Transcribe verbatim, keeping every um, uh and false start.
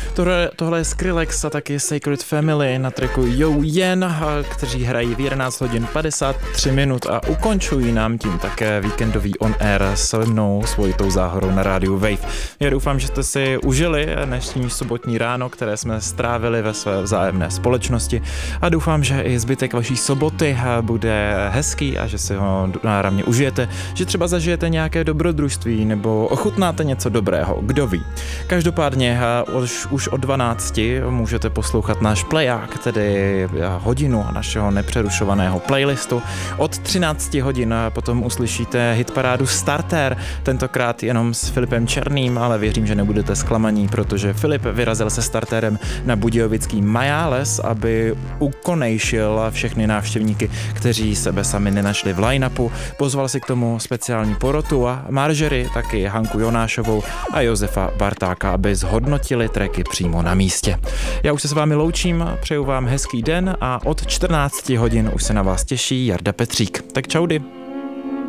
Tohle, tohle je Skrillex a taky Sacred Family na tracku Yo Yen, kteří hrají v jedenáct hodin padesát tři minut a ukončují nám tím také víkendový on air se mnou, svojitou záhorou na rádiu Wave. Já doufám, že jste si užili dnešní sobotní ráno, které jsme strávili ve své vzájemné společnosti a doufám, že i zbytek vaší soboty bude hezký a že si ho náramně užijete, že třeba zažijete nějaké dobrodružství nebo ochutnáte něco dobrého, kdo ví. Každopádně už, už od dvanácti můžete poslouchat náš playak, tedy hodinu našeho nepřerušovaného playlistu. Od třinácti hodin potom uslyšíte hitparádu Starter, tentokrát jenom s Filipem Černým, ale věřím, že nebudete zklamaní, protože Filip vyrazil se Starterem na budějovický Majáles, aby ukonejšil všechny návštěvníky, kteří sebe sami nenašli v line-upu. Pozval si k tomu speciální porotu a Marjorie, taky Hanku Jonášovou a Josefa Bartáka, aby zhodnotili tracky přímo na místě. Já už se s vámi loučím, přeju vám hezký den a od čtrnácti hodin už se na vás těší Jarda Petřík. Tak čaudy.